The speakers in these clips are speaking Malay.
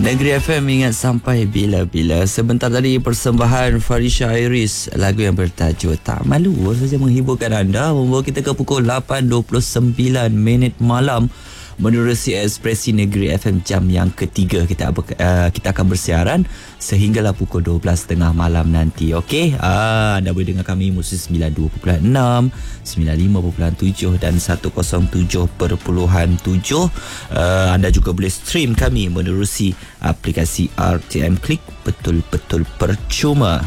Negeri FM ingat sampai bila-bila. Sebentar tadi persembahan Farisha Iris, lagu yang bertajuk Tak Malu saja menghiburkan anda, membawa kita ke pukul 8.29 malam menerusi Ekspresi Negeri FM jam yang ketiga. Kita akan bersiaran sehinggalah pukul 12.30 malam nanti. Okey, anda boleh dengar kami musim 92.6, 95.7 dan 107.7. Anda juga boleh stream kami menerusi aplikasi RTM Klik, betul-betul percuma.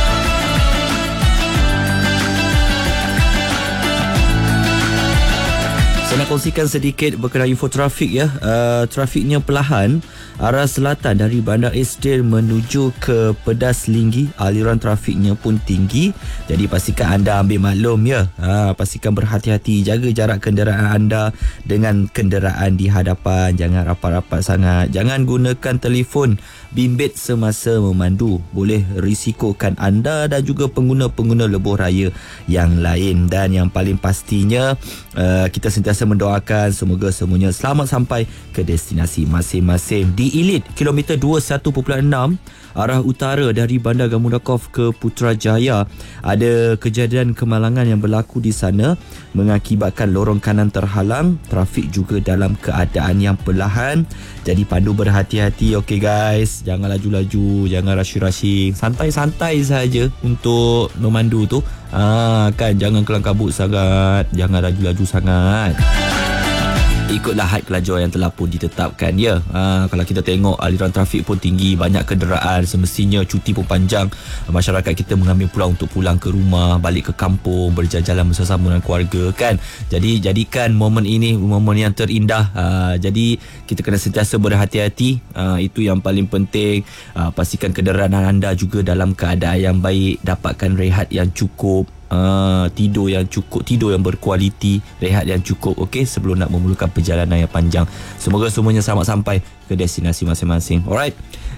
Saya nak kongsikan sedikit berkenaan info trafik ya. Trafiknya perlahan arah selatan dari Bandar Esdil menuju ke Pedas Linggi. Aliran trafiknya pun tinggi. Jadi pastikan anda ambil maklum ya. Pastikan berhati-hati, jaga jarak kenderaan anda dengan kenderaan di hadapan. Jangan rapat-rapat sangat. Jangan gunakan telefon bimbit semasa memandu. Boleh risikokan anda dan juga pengguna-pengguna lebuh raya yang lain. Dan yang paling pastinya, kita sentiasa mendoakan semoga semuanya selamat sampai ke destinasi masing-masing. Di Ilit, kilometer 21.6 arah utara dari Bandar Gamundakov ke Putrajaya, ada kejadian kemalangan yang berlaku di sana mengakibatkan lorong kanan terhalang. Trafik juga dalam keadaan yang perlahan. Jadi pandu berhati-hati, okey guys. Jangan laju-laju, jangan rushing-rushing. Santai-santai saja untuk memandu tu. Kan jangan kelang kabut sangat, jangan laju-laju sangat. Ikutlah had kelajuan yang telah pun ditetapkan ya. Kalau kita tengok aliran trafik pun tinggi, banyak kenderaan, semestinya cuti pun panjang. Masyarakat kita mengambil peluang untuk pulang ke rumah, balik ke kampung, berjalan-jalan bersama dengan keluarga kan. Jadi jadikan momen ini momen yang terindah. Jadi kita kena sentiasa berhati-hati. Itu yang paling penting. Pastikan kenderaan anda juga dalam keadaan yang baik, dapatkan rehat yang cukup. Tidur yang cukup, tidur yang berkualiti, rehat yang cukup, okey, sebelum nak memulakan perjalanan yang panjang. Semoga semuanya selamat sampai ke destinasi masing-masing. Alright.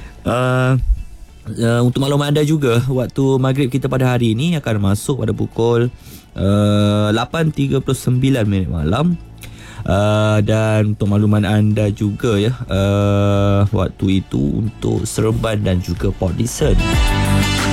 Untuk makluman anda juga, waktu maghrib kita pada hari ini akan masuk pada pukul 8.39 malam. Dan untuk makluman anda juga ya, waktu itu untuk Seremban dan juga Port Dickson.